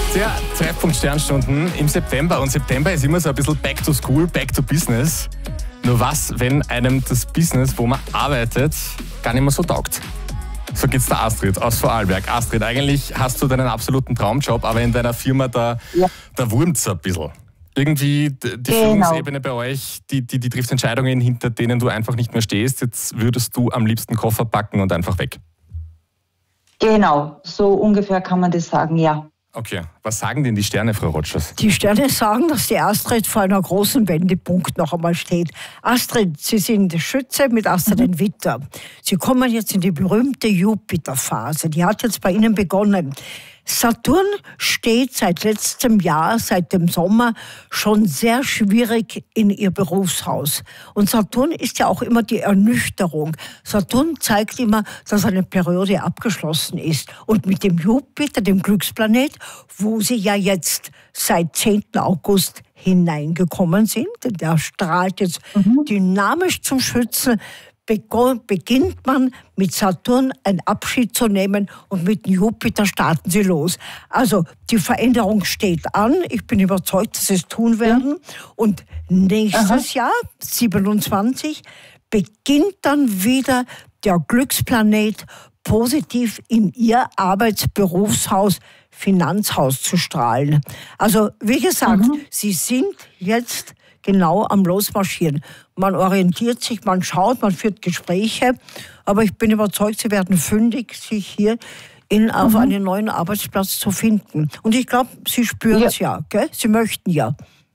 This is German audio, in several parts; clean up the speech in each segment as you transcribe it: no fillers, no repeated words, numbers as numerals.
Der Treffpunkt Sternstunden im September. Und September ist immer so ein bisschen back to school, back to business. Nur was, wenn einem das Business, wo man arbeitet, gar nicht mehr so taugt? So geht's der Astrid aus Vorarlberg. Astrid, eigentlich hast du deinen absoluten Traumjob, aber in deiner Firma da wurmt's ein bisschen. Irgendwie die Führungsebene bei euch, die trifft Entscheidungen, hinter denen du einfach nicht mehr stehst. Jetzt würdest du am liebsten Koffer packen und einfach weg. Genau, so ungefähr kann man das sagen, ja. Okay, was sagen denn die Sterne, Frau Rotschers? Die Sterne sagen, dass die Astrid vor einer großen Wendepunkt noch einmal steht. Astrid, Sie sind Schütze mit Aszendent Widder. Sie kommen jetzt in die berühmte Jupiter-Phase. Die hat jetzt bei Ihnen begonnen. Saturn steht seit letztem Jahr, seit dem Sommer, schon sehr schwierig in Ihr Berufshaus. Und Saturn ist ja auch immer die Ernüchterung. Saturn zeigt immer, dass eine Periode abgeschlossen ist. Und mit dem Jupiter, dem Glücksplanet, wo Sie ja jetzt seit 10. August hineingekommen sind, denn der strahlt jetzt dynamisch zum Schützen, beginnt man mit Saturn einen Abschied zu nehmen und mit Jupiter starten sie los. Also die Veränderung steht an. Ich bin überzeugt, dass sie es tun werden. Und nächstes Jahr, 27, beginnt dann wieder der Glücksplanet positiv in Ihr Arbeitsberufshaus, Finanzhaus zu strahlen. Also wie gesagt, Sie sind jetzt genau am Losmarschieren. Man orientiert sich, man schaut, man führt Gespräche, aber ich bin überzeugt, Sie werden fündig, sich hier auf einen neuen Arbeitsplatz zu finden. Und ich glaube, Sie spüren es ja, gell? Sie möchten ja.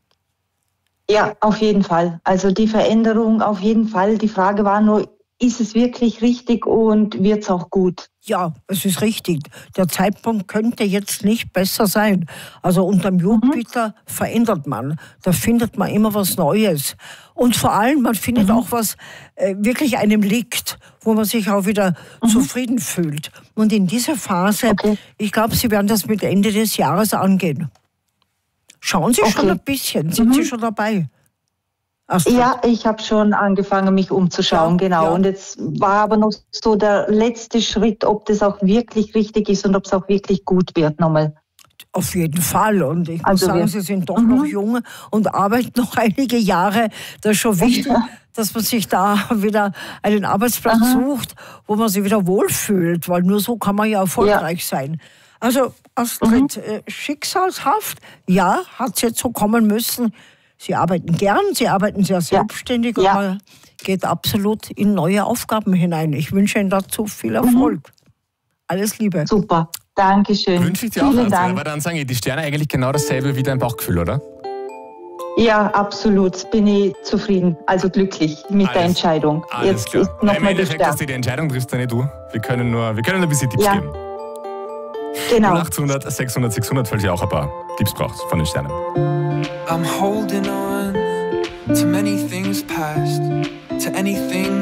Ja, auf jeden Fall. Also die Veränderung auf jeden Fall. Die Frage war nur, ist es wirklich richtig und wird es auch gut? Ja, es ist richtig. Der Zeitpunkt könnte jetzt nicht besser sein. Also unterm Jupiter verändert man. Da findet man immer was Neues. Und vor allem, man findet auch was wirklich einem liegt, wo man sich auch wieder zufrieden fühlt. Und in dieser Phase, ich glaube, Sie werden das mit Ende des Jahres angehen. Schauen Sie schon ein bisschen, sind Sie schon dabei? Astrid. Ja, ich habe schon angefangen, mich umzuschauen, genau. Ja. Und jetzt war aber noch so der letzte Schritt, ob das auch wirklich richtig ist und ob es auch wirklich gut wird nochmal. Auf jeden Fall. Und ich muss sagen, Sie sind doch noch jung und arbeiten noch einige Jahre. Das ist schon wichtig, dass man sich da wieder einen Arbeitsplatz sucht, wo man sich wieder wohlfühlt, weil nur so kann man ja erfolgreich sein. Also Astrid, schicksalshaft, ja, hat es jetzt so kommen müssen. Sie arbeiten gern, Sie arbeiten sehr selbstständig und man geht absolut in neue Aufgaben hinein. Ich wünsche Ihnen dazu viel Erfolg. Alles Liebe. Super, Dankeschön. Wünsche ich dir auch, aber dann sagen die Sterne eigentlich genau dasselbe wie dein Bauchgefühl, oder? Ja, absolut. Bin ich zufrieden, also glücklich mit der Entscheidung. Alles klar. Im Endeffekt, dass du die Entscheidung triffst, nicht du. Wir können ein bisschen Tipps geben. Genau. 0800 600 600, falls ihr auch ein paar Tipps braucht von den Sternen. I'm holding on to many things past, to anything